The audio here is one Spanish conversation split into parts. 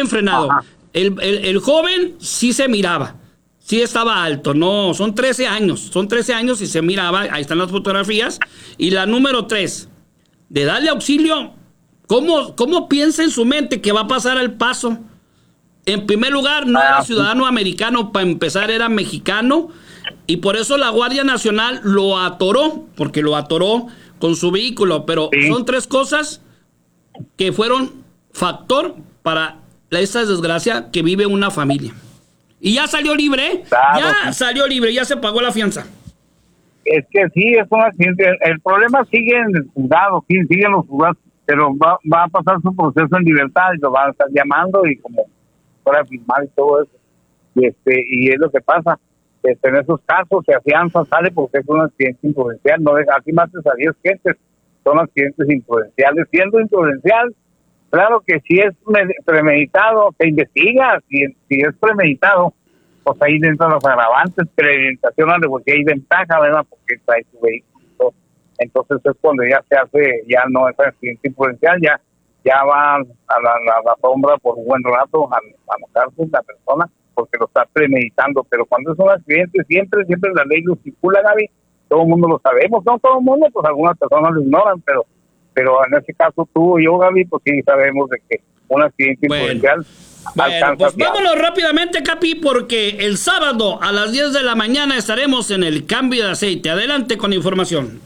enfrenado. Ajá. El joven sí se miraba, sí estaba alto, no, son 13 años y se miraba, ahí están las fotografías. Y la número 3, de darle auxilio, ¿cómo piensa en su mente que va a pasar el paso? En primer lugar, no era ciudadano americano, para empezar era mexicano, y por eso la Guardia Nacional lo atoró, porque lo atoró con su vehículo, pero Sí. son 3 cosas que fueron factor para esta desgracia que vive una familia. Y ya salió libre, ¿eh? Claro, Ya sí. salió libre, ya se pagó la fianza. Es que sí, es un accidente. El problema sigue en el juzgado, sí, siguen los juzgados, pero va a pasar su proceso en libertad y lo van a estar llamando y como para firmar y todo eso. Y es lo que pasa. En esos casos se afianza, sale porque es un accidente imprudencial. No deja, aquí mates a 10 gentes, son accidentes imprudenciales. Siendo imprudencial, claro que si es premeditado, se investiga. Si es premeditado, pues ahí dentro de los agravantes, premeditación, porque hay ventaja, ¿verdad? Porque trae su vehículo. Entonces es cuando ya se hace, ya no es accidente imprudencial, ya va a la sombra por un buen rato a la cárcel la persona, porque lo está premeditando. Pero cuando es un accidente, siempre la ley lo estipula, Gaby. Todo el mundo lo sabemos, no todo el mundo, pues algunas personas lo ignoran, pero en este caso tú y yo, Gaby, pues sí sabemos de que un accidente imprudencial Bueno, pues vámonos rápidamente, Capi, porque el sábado a las 10 de la mañana estaremos en el cambio de aceite. Adelante con la información.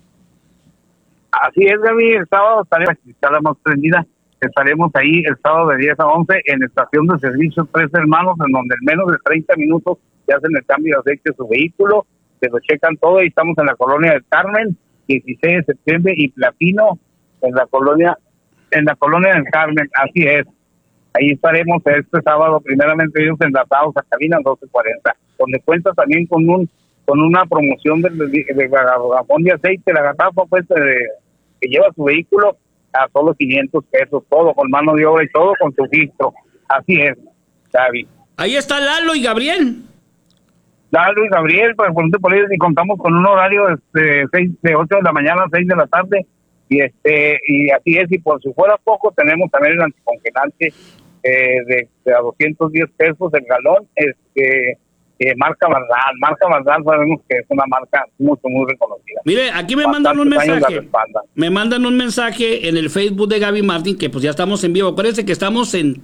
Así es, Gaby, el sábado estaremos prendida. Estaremos ahí el sábado de 10 a 11 en estación de servicio Tres Hermanos, en donde en menos de 30 minutos se hacen el cambio de aceite de su vehículo, se lo checan todo y estamos en la colonia del Carmen, 16 de septiembre y Platino, en la colonia del Carmen, así es. Ahí estaremos este sábado, primeramente ellos enlazados a cabina 12:40, donde cuenta también con una promoción de garrafón de aceite, la garrafa pues que lleva su vehículo a solo 500 pesos, todo con mano de obra y todo con su filtro. Así es, David. Ahí está Lalo y Gabriel. Lalo y Gabriel, pues por ellos y contamos con un horario de 8 de la mañana a 6 de la tarde, y así es, y por si fuera poco tenemos también el anticongelante de a 210 pesos el galón, marca Bardal, sabemos que es una marca muy reconocida. Mire, aquí me mandan un mensaje. Me mandan un mensaje en el Facebook de Gaby Martin, que pues ya estamos en vivo. Acuérdense que estamos en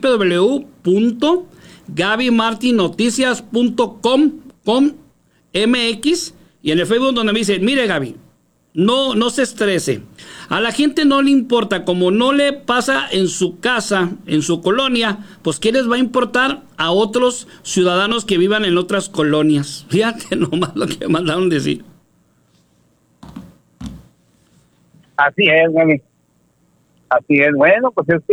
www.gabymartinnoticias.com.mx y en el Facebook donde me dicen, mire Gaby, no se estrese. A la gente no le importa, como no le pasa en su casa, en su colonia, pues ¿qué les va a importar a otros ciudadanos que vivan en otras colonias? Fíjate nomás lo que me mandaron decir. Así es, Gaby. Así es. Bueno, pues es que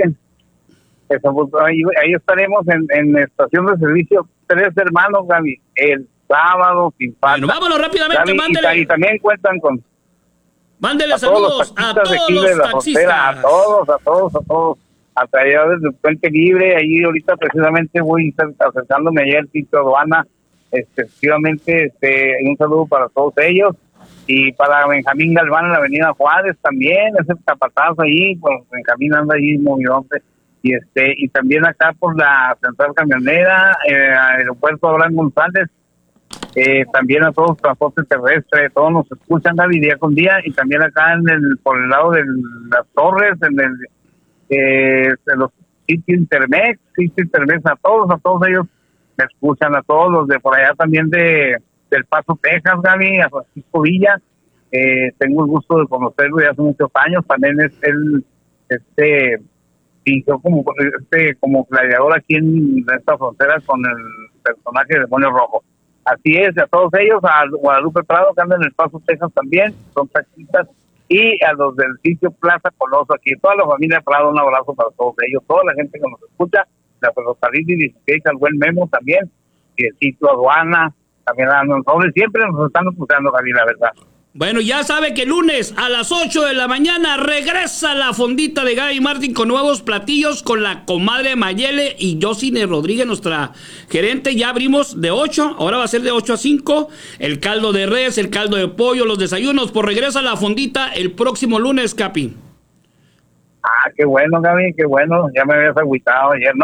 ahí estaremos en estación de servicio Tres Hermanos, Gaby, el sábado sin falta. Bueno, vámonos rápidamente, Gaby, mándele. y también cuentan con Mándele saludos a todos los taxistas. A todos, hasta allá desde el Puente Libre. Ahí ahorita precisamente voy acercándome allá al sitio aduana. Efectivamente, un saludo para todos ellos. Y para Benjamín Galván en la avenida Juárez también, ese capataz ahí, pues Benjamín anda ahí movidonte. Y también acá por la central camionera, aeropuerto Abraham González. También a todos los transportes terrestres, todos nos escuchan, Gaby, día con día, y también acá por el lado de las torres, de los sitios Intermex, a todos ellos me escuchan, a todos los de por allá también del Paso, Texas, Gaby, a Francisco Villa, tengo el gusto de conocerlo ya hace muchos años, también es él, fingió como gladiador aquí en esta frontera con el personaje de Demonio Rojo. Así es, a todos ellos, a Guadalupe Prado, que andan en el Paso, Texas también, son taxistas, y a los del sitio Plaza Coloso, aquí, toda la familia Prado, un abrazo para todos ellos, toda la gente que nos escucha, la ferrocarril 16, al buen Memo también, y el sitio Aduana, también andan sobre, siempre nos están escuchando, Gaby, la verdad. Bueno, ya sabe que lunes a las 8 de la mañana regresa la fondita de Gaby Martin con nuevos platillos con la comadre Mayele y Josine Rodríguez, nuestra gerente. Ya abrimos de 8, ahora va a ser de 8 a 5. El caldo de res, el caldo de pollo, los desayunos. Pues regresa la fondita el próximo lunes, Capi. Qué bueno, Gaby, qué bueno. Ya me habías agüitado ayer, ¿no?